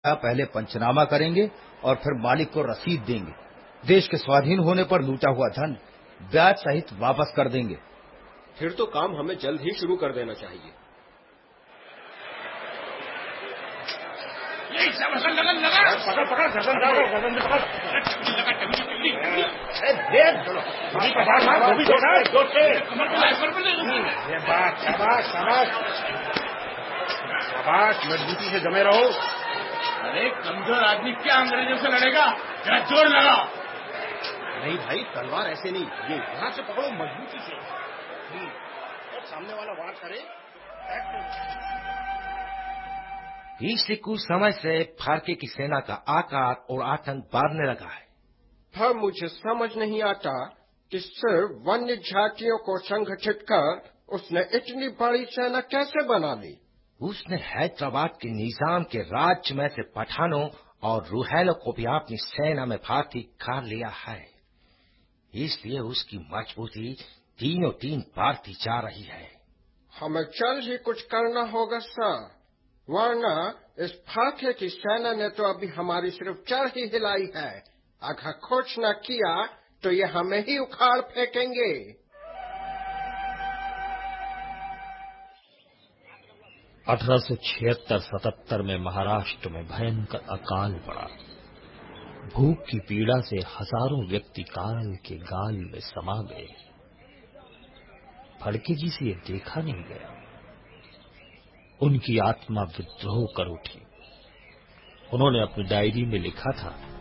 पहले पंचनामा करेंगे और फिर मालिक को रसीद देंगे। देश के स्वाधीन होने पर लूटा हुआ धन ब्याज सहित वापस कर देंगे। फिर तो काम हमें जल्द ही शुरू कर देना चाहिए। पकड़ पकड़ गर्दन पकड़। शाबाश शाबाश शाबाश, मजबूती से जमे रहो। अरे कमजोर आदमी क्या अंग्रेजों से लड़ेगा, जरा जोर लगाओ। नहीं भाई, तलवार ऐसे नहीं, ये यहाँ से पकड़ो मजबूती से। और सामने वाला वार करे। पिछले कुछ समय से फारके की सेना का आकार और आतंक बढ़ने लगा है। पर मुझे समझ नहीं आता कि सिर्फ वन्य जातियों को संगठित कर उसने इतनी बड़ी सेना कैसे बना ली। उसने हैदराबाद के निजाम के राज्य में से पठानों और रुहैलों को भी अपनी सेना में भर्ती कर लिया है। इसलिए उसकी मजबूती दिनों दिन बढ़ती जा रही है। हमें जल्द ही कुछ करना होगा सर, वरना इस फाके की सेना ने तो अभी हमारी सिर्फ जड़ ही हिलाई है। अगर कुछ न किया तो ये हमें ही उखाड़ फेंकेंगे। 1876-77 में महाराष्ट्र में भयंकर अकाल पड़ा। भूख की पीड़ा से हजारों व्यक्ति काल के गाल में समा गए। फड़के जी से यह देखा नहीं गया। उनकी आत्मा विद्रोह कर उठी। उन्होंने अपनी डायरी में लिखा था,